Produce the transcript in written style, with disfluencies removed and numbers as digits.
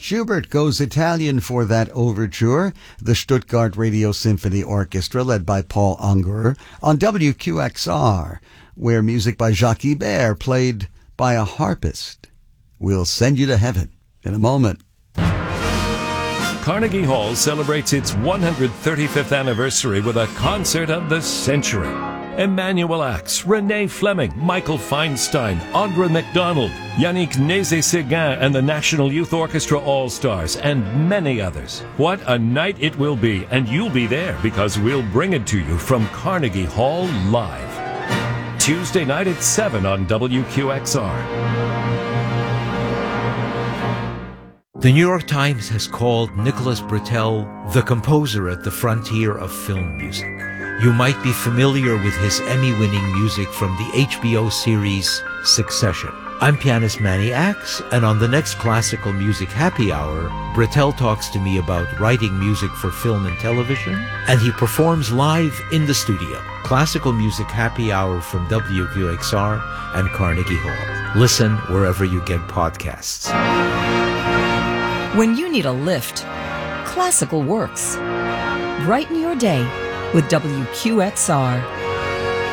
Schubert goes Italian for that overture. The Stuttgart Radio Symphony Orchestra, led by Paul Unger, on WQXR, where music by Jacques Ibert, played by a harpist. We'll send you to heaven in a moment. Carnegie Hall celebrates its 135th anniversary with a concert of the century. Emmanuel Axe, Renee Fleming, Michael Feinstein, Audra McDonald, Yannick Nézet-Séguin and the National Youth Orchestra All-Stars, and many others. What a night it will be, and you'll be there because we'll bring it to you from Carnegie Hall live. Tuesday night at 7 on WQXR. The New York Times has called Nicholas Britell the composer at the frontier of film music. You might be familiar with his Emmy-winning music from the HBO series Succession. I'm pianist Manny Axe, and on the next Classical Music Happy Hour, Britell talks to me about writing music for film and television, and he performs live in the studio. Classical Music Happy Hour from WQXR and Carnegie Hall. Listen wherever you get podcasts. When you need a lift, classical works. Brighten your day with WQXR.